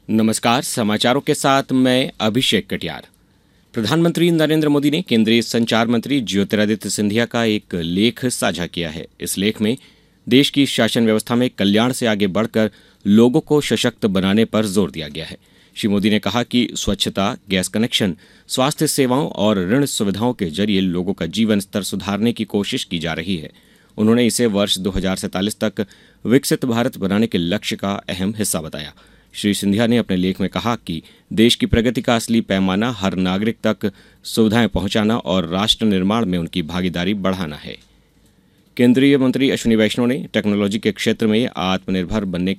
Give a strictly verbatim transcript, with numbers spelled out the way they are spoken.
नमस्कार, समाचारों के साथ मैं अभिषेक कटियार। प्रधानमंत्री नरेंद्र मोदी ने केंद्रीय संचार मंत्री ज्योतिरादित्य सिंधिया का एक लेख साझा किया है। इस लेख में देश की शासन व्यवस्था में कल्याण से आगे बढ़कर लोगों को सशक्त बनाने पर जोर दिया गया है। श्री मोदी ने कहा कि स्वच्छता, गैस कनेक्शन, स्वास्थ्य सेवाओं और ऋण सुविधाओं के जरिए लोगों का जीवन स्तर सुधारने की कोशिश की जा रही है। उन्होंने इसे वर्ष दो हज़ार सैंतालीस तक विकसित भारत बनाने के लक्ष्य का अहम हिस्सा बताया। श्री सिंधिया ने अपने लेख में कहा कि देश की प्रगति का असली पैमाना हर नागरिक तक सुविधाएं पहुंचाना और राष्ट्र निर्माण में उनकी भागीदारी बढ़ाना है। केंद्रीय मंत्री अश्विनी वैष्णव ने टेक्नोलॉजी के क्षेत्र में आत्मनिर्भर बनने